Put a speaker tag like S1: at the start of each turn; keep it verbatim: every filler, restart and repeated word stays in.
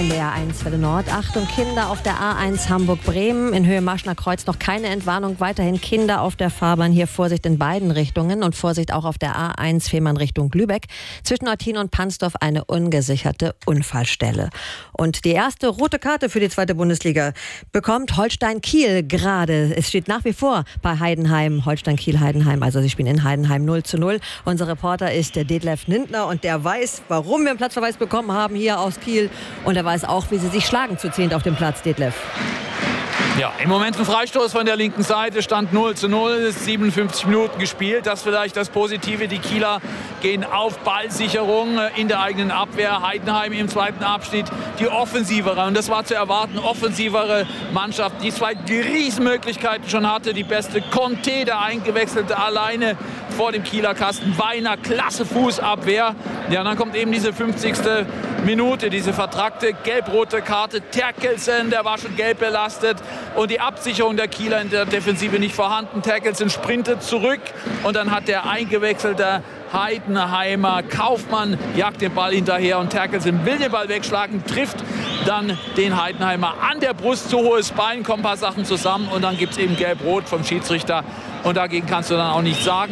S1: In der A eins Welle Nord Achtung Kinder auf der A eins Hamburg-Bremen. In Höhe Marschner Kreuz noch keine Entwarnung. Weiterhin Kinder auf der Fahrbahn. Hier Vorsicht in beiden Richtungen und Vorsicht auch auf der A eins Fehmarn Richtung Lübeck. Zwischen Eutin und Pansdorf eine ungesicherte Unfallstelle. Und die erste rote Karte für die zweite Bundesliga bekommt Holstein Kiel gerade. Es steht nach wie vor bei Heidenheim, Holstein Kiel Heidenheim. Also sie spielen in Heidenheim null zu null. Unser Reporter ist der Detlef Nindner und der weiß, warum wir einen Platzverweis bekommen haben hier aus Kiel. Und er weiß auch, wie sie sich schlagen zu zehnt auf dem Platz, Detlef.
S2: Ja, im Moment ein Freistoß von der linken Seite, Stand null zu null, siebenundfünfzig Minuten gespielt. Das vielleicht das Positive, die Kieler gehen auf Ballsicherung in der eigenen Abwehr. Heidenheim im zweiten Abschnitt die offensivere, und das war zu erwarten, offensivere Mannschaft, die zwei Riesenmöglichkeiten schon hatte. Die beste Conte, der Eingewechselte, alleine vor dem Kieler Kasten. Weiner, klasse Fußabwehr. Ja, und dann kommt eben diese fünfzigste Minute, diese vertrackte gelb-rote Karte. Terkelsen, der war schon gelb belastet. Und die Absicherung der Kieler in der Defensive nicht vorhanden. Terkelsen sprintet zurück und dann hat der eingewechselte Heidenheimer Kaufmann jagt den Ball hinterher und Terkelsen will den Ball wegschlagen, trifft dann den Heidenheimer an der Brust, zu hohes Bein, kommen ein paar Sachen zusammen und dann gibt es eben gelb-rot vom Schiedsrichter und dagegen kannst du dann auch nichts sagen.